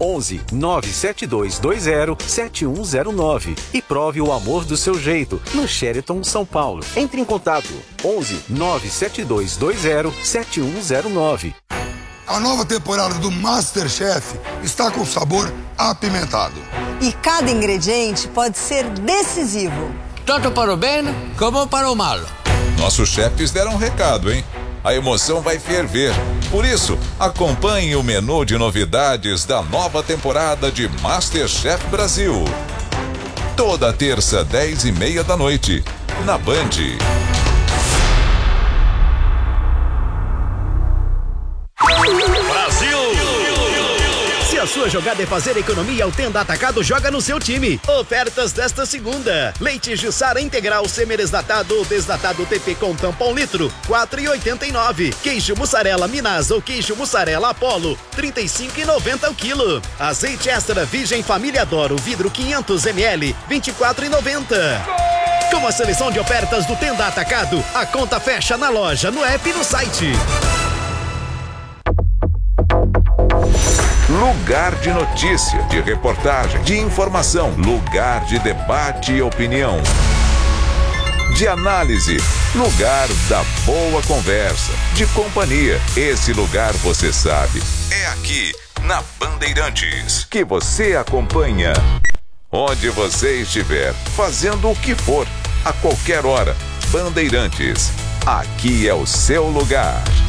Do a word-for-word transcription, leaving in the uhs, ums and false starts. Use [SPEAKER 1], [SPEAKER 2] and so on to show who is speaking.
[SPEAKER 1] onze nove sete dois dois zero sete um zero nove e prove o amor do seu jeito no Sheraton São Paulo. Entre em contato onze nove sete dois dois zero sete um zero nove.
[SPEAKER 2] A nova temporada do MasterChef está com sabor apimentado.
[SPEAKER 3] E cada ingrediente pode ser decisivo.
[SPEAKER 4] Tanto para o bem como para o mal.
[SPEAKER 5] Nossos chefes deram um recado, hein? A emoção vai ferver. Por isso, acompanhe o menu de novidades da nova temporada de MasterChef Brasil. Toda terça, dez e meia da noite, na Band.
[SPEAKER 6] Brasil! Se a sua jogada é fazer economia, o Tenda Atacado joga no seu time. Ofertas desta segunda: leite Jussara integral semi-desnatado ou desnatado T P com tampa um litro, quatro reais e oitenta e nove centavos. Queijo mussarela Minas ou queijo mussarela Apollo, trinta e cinco reais e noventa centavos o quilo. Azeite extra virgem Família Doro, vidro quinhentos mililitros, vinte e quatro reais e noventa centavos. Com a seleção de ofertas do Tenda Atacado, a conta fecha na loja, no app e no site.
[SPEAKER 5] Lugar de notícia, de reportagem, de informação. Lugar de debate e opinião. De análise. Lugar da boa conversa. De companhia. Esse lugar você sabe. É aqui, na Bandeirantes, que você acompanha. Onde você estiver, fazendo o que for, a qualquer hora. Bandeirantes. Aqui é o seu lugar.